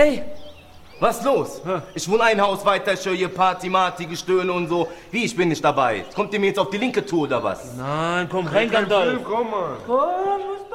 Ey, was los? Ich wohne ein Haus weiter, ich höre hier Party, Marty, Gestöhne und so. Wie, ich bin nicht dabei. Kommt ihr mir jetzt auf die linke Tour oder was? Nein, komm rein, Gandalf. Komm mal. Komm,